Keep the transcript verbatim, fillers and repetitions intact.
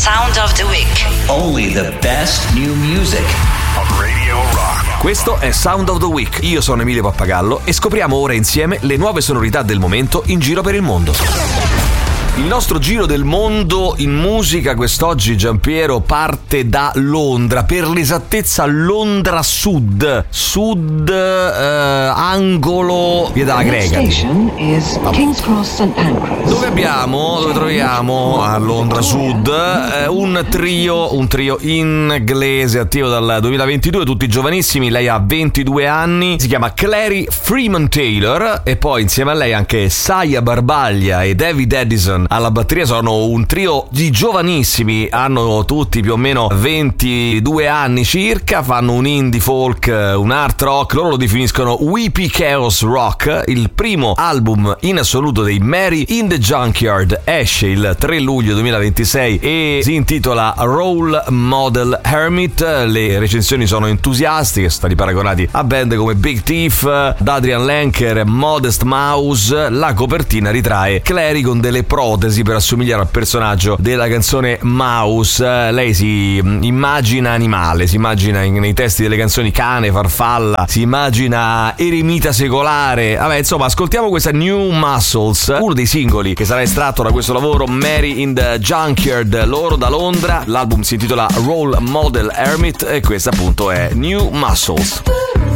Sound of the Week. Only the best new music on Radio Rock. Questo è Sound of the Week. Io sono Emilio Pappagallo e scopriamo ora insieme le nuove sonorità del momento in giro per il mondo. Il nostro giro del mondo in musica quest'oggi, Giampiero, parte da Londra, per l'esattezza Londra Sud, sud eh, angolo via dalla Greca. Dove abbiamo, dove troviamo a Londra Sud eh, un trio, un trio inglese attivo dal duemilaventidue, tutti giovanissimi. Lei ha ventidue anni, si chiama Clary Freeman Taylor e poi insieme a lei anche Sia Barbaglia e David Edison alla batteria. Sono un trio di giovanissimi, hanno tutti più o meno ventidue anni circa, fanno un indie folk, un art rock, loro lo definiscono Weepy Chaos Rock. Il primo album in assoluto dei Mary in the Junkyard esce il tre luglio duemilaventisei e si intitola Role Model Hermit. Le recensioni sono entusiastiche, sono stati paragonati a band come Big Thief, Adrian Lenker, Modest Mouse. La copertina ritrae Clary con delle protesi per assomigliare al personaggio della canzone Mouse. Lei si immagina animale, si immagina nei testi delle canzoni cane, farfalla, si immagina eremita secolare. Vabbè, insomma, ascoltiamo questa New Muscles, uno dei singoli che sarà estratto da questo lavoro Mary in the Junkyard, loro da Londra. L'album si intitola Role Model Hermit e questa appunto è New Muscles.